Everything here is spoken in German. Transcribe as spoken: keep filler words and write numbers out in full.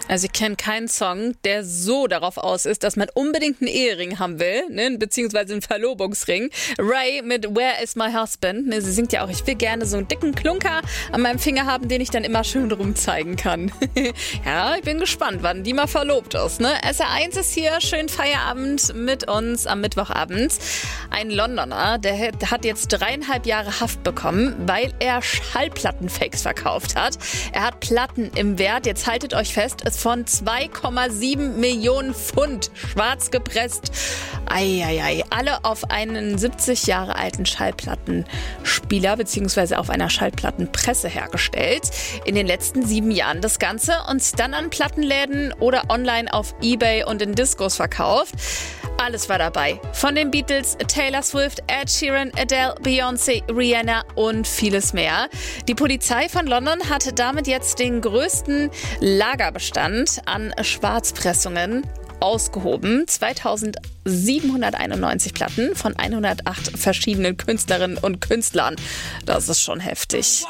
Also ich kenne keinen Song, der so darauf aus ist, dass man unbedingt einen Ehering haben will, ne, beziehungsweise einen Verlobungsring. Ray mit Where is my husband? Ne, sie singt ja auch, ich will gerne so einen dicken Klunker an meinem Finger haben, den ich dann immer schön rumzeigen kann. Ja, ich bin gespannt, wann die mal verlobt ist. Ne? S R eins ist hier, schön Feierabend mit uns am Mittwochabend. Ein Londoner, der hat jetzt dreieinhalb Jahre Haft bekommen, weil er Schallplattenfakes verkauft hat. Er hat Platten im Wert, jetzt haltet euch fest, von zwei Komma sieben Millionen Pfund schwarz gepresst. Eieiei, alle auf einen siebzig Jahre alten Schallplattenspieler bzw. auf einer Schallplattenpresse hergestellt. In den letzten sieben Jahren das Ganze und dann an Plattenläden oder online auf eBay und in Discos verkauft. Alles war dabei. Von den Beatles, Taylor Swift, Ed Sheeran, Adele, Beyoncé, Rihanna und vieles mehr. Die Polizei von London hat damit jetzt den größten Lagerbestand an Schwarzpressungen ausgehoben. zweitausendsiebenhunderteinundneunzig Platten von hundertacht verschiedenen Künstlerinnen und Künstlern. Das ist schon heftig.